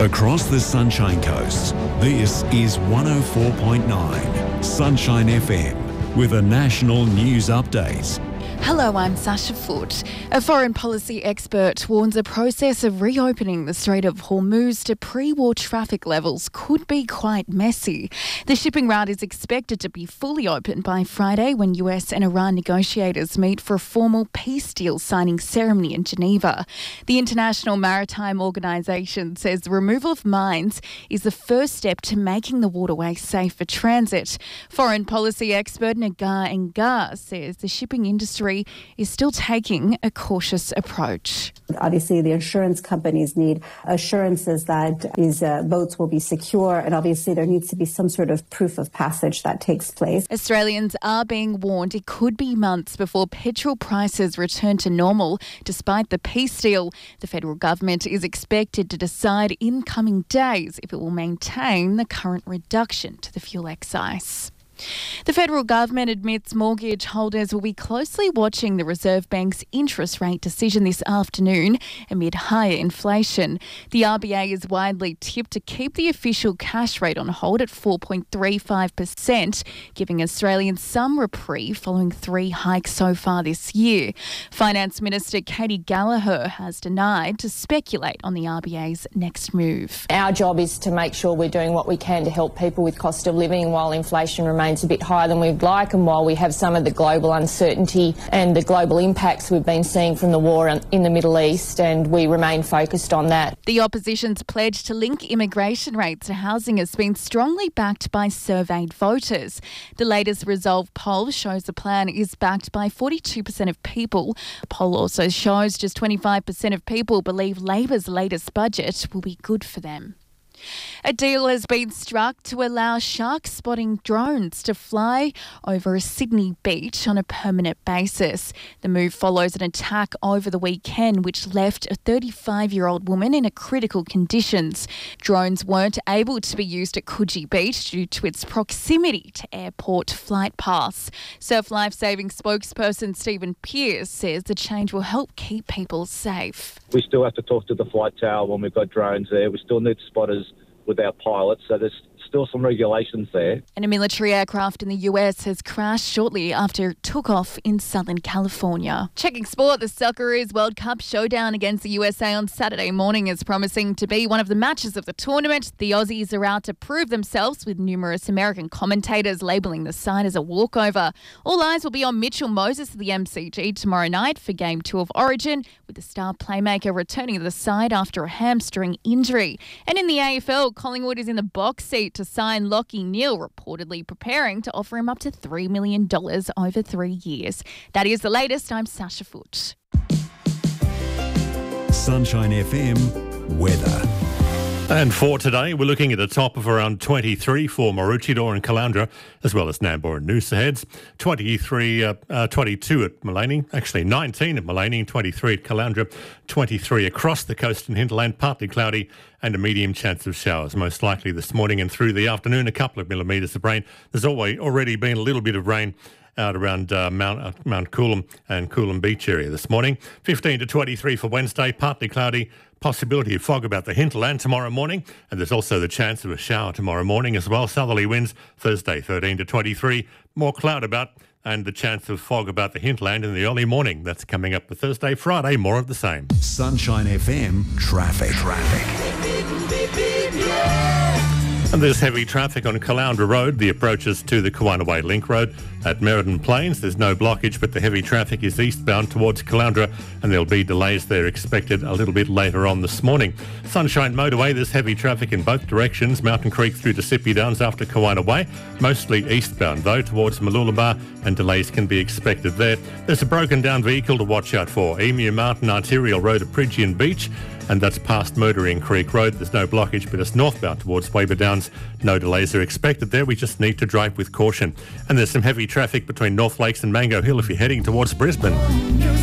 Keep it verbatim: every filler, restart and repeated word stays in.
Across the Sunshine Coast, this is one oh four point nine Sunshine F M with a national news update. Hello, I'm Sasha Foote. A foreign policy expert warns a process of reopening the Strait of Hormuz to pre-war traffic levels could be quite messy. The shipping route is expected to be fully open by Friday when U S and Iran negotiators meet for a formal peace deal signing ceremony in Geneva. The International Maritime Organization says the removal of mines is the first step to making the waterway safe for transit. Foreign policy expert Nagar Engar says the shipping industry is still taking a cautious approach. Obviously, the insurance companies need assurances that these uh, boats will be secure, and obviously there needs to be some sort of proof of passage that takes place. Australians are being warned it could be months before petrol prices return to normal. Despite the peace deal, the federal government is expected to decide in coming days if it will maintain the current reduction to the fuel excise. The federal government admits mortgage holders will be closely watching the Reserve Bank's interest rate decision this afternoon amid higher inflation. The R B A is widely tipped to keep the official cash rate on hold at four point three five percent, giving Australians some reprieve following three hikes so far this year. Finance Minister Katie Gallagher has denied to speculate on the R B A's next move. Our job is to make sure we're doing what we can to help people with cost of living while inflation remains a bit higher than we'd like, and while we have some of the global uncertainty and the global impacts we've been seeing from the war in the Middle East, and we remain focused on that. The opposition's pledge to link immigration rates to housing has been strongly backed by surveyed voters. The latest Resolve poll shows the plan is backed by forty-two percent of people. The poll also shows just twenty-five percent of people believe Labor's latest budget will be good for them. A deal has been struck to allow shark spotting drones to fly over a Sydney beach on a permanent basis. The move follows an attack over the weekend which left a thirty-five-year-old woman in a critical conditions. Drones weren't able to be used at Coogee Beach due to its proximity to airport flight paths. Surf Life Saving spokesperson Stephen Pearce says the change will help keep people safe. We still have to talk to the flight tower when we've got drones there. We still need spotters with our pilots, so there's still some regulations there. And a military aircraft in the U S has crashed shortly after it took off in Southern California. Checking sport, the Socceroos World Cup showdown against the U S A on Saturday morning is promising to be one of the matches of the tournament. The Aussies are out to prove themselves, with numerous American commentators labelling the side as a walkover. All eyes will be on Mitchell Moses at the M C G tomorrow night for Game two of Origin, with the star playmaker returning to the side after a hamstring injury. And in the A F L, Collingwood is in the box seat to sign Lachie Neale, reportedly preparing to offer him up to three million dollars over three years. That is the latest. I'm Sasha Foote. Sunshine F M weather. And for today, we're looking at a top of around twenty-three for Maroochydore and Caloundra, as well as Nambour and Noosa Heads. twenty-three, uh, uh, twenty-two at Maleny, actually nineteen at Maleny, twenty-three at Caloundra, twenty-three across the coast and hinterland, partly cloudy and a medium chance of showers, most likely this morning and through the afternoon, a couple of millimetres of rain. There's always already been a little bit of rain out around uh, Mount uh, Mount Coolum and Coolum Beach area this morning. fifteen to twenty-three for Wednesday, partly cloudy, possibility of fog about the hinterland tomorrow morning, and there's also the chance of a shower tomorrow morning as well. Southerly winds Thursday, thirteen to twenty-three, more cloud about, and the chance of fog about the hinterland in the early morning. That's coming up for Thursday, Friday, more of the same. Sunshine F M traffic. Traffic. And there's heavy traffic on Caloundra Road, the approaches to the Kawanaway Link Road. At Merredin Plains, there's no blockage, but the heavy traffic is eastbound towards Caloundra, and there'll be delays there expected a little bit later on this morning. Sunshine Motorway, there's heavy traffic in both directions, Mountain Creek through to Sippy Downs after Kawanaway, mostly eastbound though towards Mooloolaba, and delays can be expected there. There's a broken down vehicle to watch out for, Emu Mountain Arterial Road at Pridgeon Beach, and that's past Murdering Creek Road. There's no blockage, but it's northbound towards Weber Downs. No delays are expected there. We just need to drive with caution. And there's some heavy traffic between North Lakes and Mango Hill if you're heading towards Brisbane.